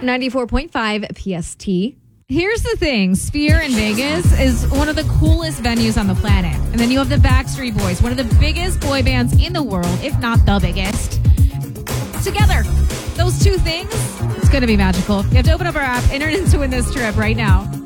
94.5 PST. Here's the thing. Sphere in Vegas is one of the coolest venues on the planet. And then you have the Backstreet Boys, one of the biggest boy bands in the world, if not the biggest. Together, those two things, it's going to be magical. You have to open up our app, enter into win this trip right now.